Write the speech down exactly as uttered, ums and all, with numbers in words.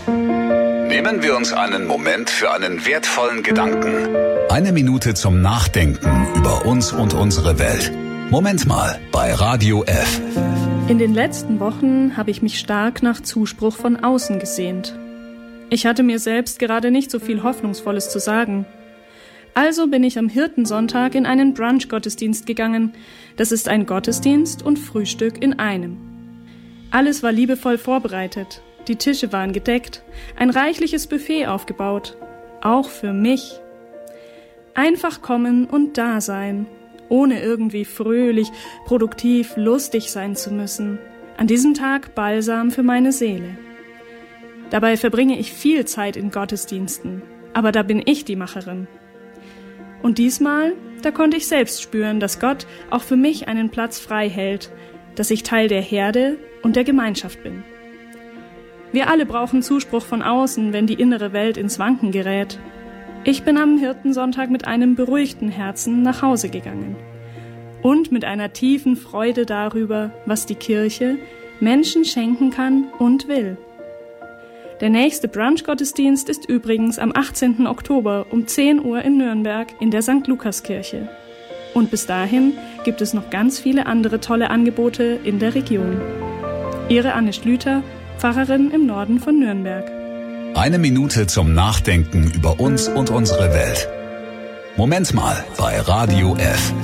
Nehmen wir uns einen Moment für einen wertvollen Gedanken. Eine Minute zum Nachdenken über uns und unsere Welt. Moment mal bei Radio F. In den letzten Wochen habe ich mich stark nach Zuspruch von außen gesehnt. Ich hatte mir selbst gerade nicht so viel Hoffnungsvolles zu sagen. Also bin ich am Hirtensonntag in einen Brunch-Gottesdienst gegangen. Das ist ein Gottesdienst und Frühstück in einem. Alles war liebevoll vorbereitet. Die Tische waren gedeckt, ein reichliches Buffet aufgebaut. Auch für mich. Einfach kommen und da sein, ohne irgendwie fröhlich, produktiv, lustig sein zu müssen. An diesem Tag Balsam für meine Seele. Dabei verbringe ich viel Zeit in Gottesdiensten, aber da bin ich die Macherin. Und diesmal, da konnte ich selbst spüren, dass Gott auch für mich einen Platz frei hält, dass ich Teil der Herde und der Gemeinschaft bin. Wir alle brauchen Zuspruch von außen, wenn die innere Welt ins Wanken gerät. Ich bin am Hirtensonntag mit einem beruhigten Herzen nach Hause gegangen und mit einer tiefen Freude darüber, was die Kirche Menschen schenken kann und will. Der nächste Brunch-Gottesdienst ist übrigens am achtzehnten Oktober um zehn Uhr in Nürnberg in der Sankt Lukas-Kirche. Und bis dahin gibt es noch ganz viele andere tolle Angebote in der Region. Ihre Anne Schlüter, Pfarrerin im Norden von Nürnberg. Eine Minute zum Nachdenken über uns und unsere Welt. Moment mal bei Radio F.